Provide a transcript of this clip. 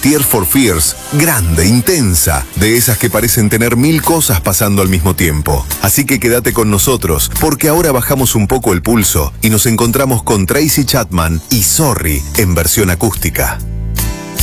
Tears for Fears, grande, intensa, de esas que parecen tener 1000 cosas pasando al mismo tiempo. Así que quédate con nosotros, porque ahora bajamos un poco el pulso y nos encontramos con Tracy Chapman y Sorry en versión acústica.